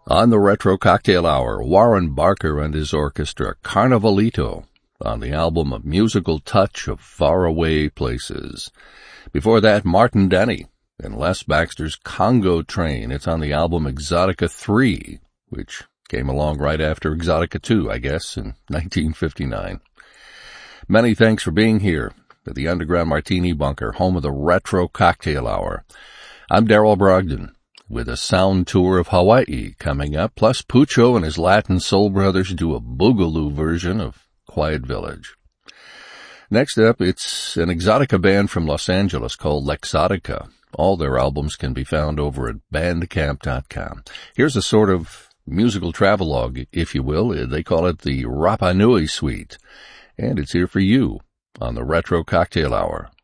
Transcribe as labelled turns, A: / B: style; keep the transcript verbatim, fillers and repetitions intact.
A: On the Retro Cocktail Hour, Warren Barker and his orchestra, Carnavalito, on the album A Musical Touch of Faraway Places. Before that, Martin Denny and Les Baxter's Congo Train. It's on the album Exotica three, which came along right after Exotica two, I guess, in nineteen fifty-nine. Many thanks for being here at the Underground Martini Bunker, home of the Retro Cocktail Hour. I'm Darrell Brogdon, with a sound tour of Hawaii coming up, plus Pucho and his Latin Soul Brothers do a boogaloo version of Quiet Village. Next up, it's an Exotica band from Los Angeles called Lexotica. All their albums can be found over at bandcamp dot com. Here's a sort of musical travelogue, if you will. They call it the Rapa Nui Suite, and it's here for you on the Retro Cocktail Hour.